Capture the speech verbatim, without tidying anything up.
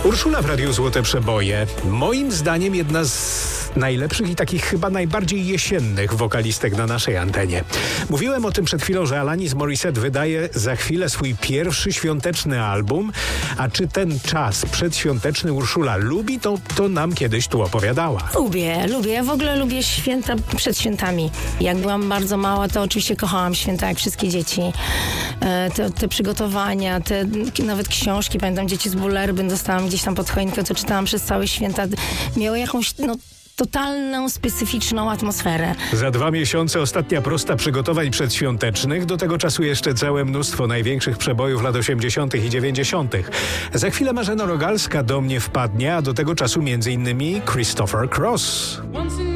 Urszula w Radiu Złote Przeboje. Moim zdaniem jedna z najlepszych i takich chyba najbardziej jesiennych wokalistek na naszej antenie. Mówiłem o tym przed chwilą, że Alanis Morissette wydaje za chwilę swój pierwszy świąteczny album, a czy ten czas przedświąteczny Urszula lubi, to, to nam kiedyś tu opowiadała. Lubię, lubię. Ja w ogóle lubię święta przed świętami. Jak byłam bardzo mała, to oczywiście kochałam święta, jak wszystkie dzieci. E, te, te przygotowania, te nawet książki, pamiętam, Dzieci z Bullerby dostałam gdzieś tam pod choinkę, to czytałam przez całe święta. Miały jakąś, no, totalną, specyficzną atmosferę. Za dwa miesiące ostatnia prosta przygotowań przedświątecznych. Do tego czasu jeszcze całe mnóstwo największych przebojów lat osiemdziesiątych i dziewięćdziesiątych. Za chwilę Marzena Rogalska do mnie wpadnie, a do tego czasu między innymi Christopher Cross.